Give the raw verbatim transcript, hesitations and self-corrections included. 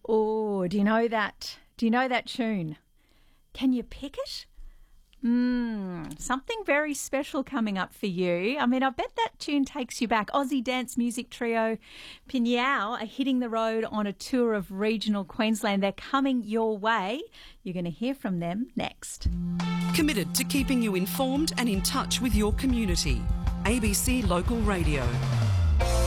Oh, do you know that? Do you know that tune? Can you pick it? Mm, something very special coming up for you. I mean, I bet that tune takes you back. Aussie dance music trio Pinyao are hitting the road on a tour of regional Queensland. They're coming your way. You're going to hear from them next. Committed to keeping you informed and in touch with your community. A B C Local Radio.